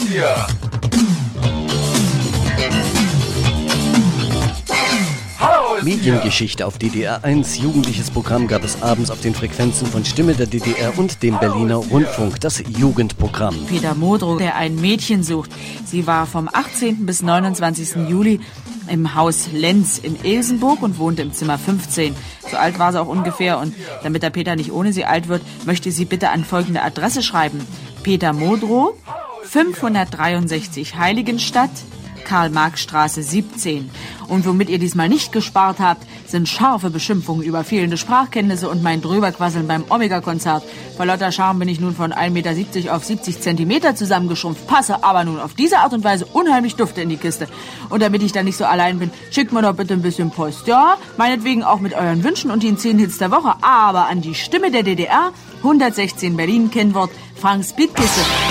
hier. Mediengeschichte auf DDR 1. Jugendliches Programm gab es abends auf den Frequenzen von Stimme der DDR und dem Berliner Rundfunk, das Jugendprogramm. Peter Modrow, der ein Mädchen sucht. Sie war vom 18. bis 29. Juli im Haus Lenz in Ilsenburg und wohnte im Zimmer 15. So alt war sie auch ungefähr, und damit der Peter nicht ohne sie alt wird, möchte sie bitte an folgende Adresse schreiben. Peter Modrow, 563 Heiligenstadt, Karl-Marx-Straße 17. Und womit ihr diesmal nicht gespart habt, sind scharfe Beschimpfungen über fehlende Sprachkenntnisse und mein Drüberquasseln beim Omega-Konzert. Vor lauter Charme bin ich nun von 1,70 Meter auf 70 Zentimeter zusammengeschrumpft, passe aber nun auf diese Art und Weise unheimlich dufte in die Kiste. Und damit ich dann nicht so allein bin, schickt mir doch bitte ein bisschen Post, ja? Meinetwegen auch mit euren Wünschen und den 10 Hits der Woche, aber an die Stimme der DDR, 116 Berlin, Kennwort, Frank Speedkiste.